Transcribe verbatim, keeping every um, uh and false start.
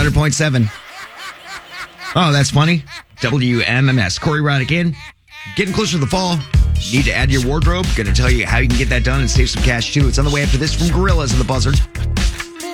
hundred point seven. Oh, that's funny. W M M S. Corey Roddick in. Getting closer to the fall. Need to add to your wardrobe? Going to tell you how you can get that done and save some cash, too. It's on the way after this from Gorillas and the Buzzard.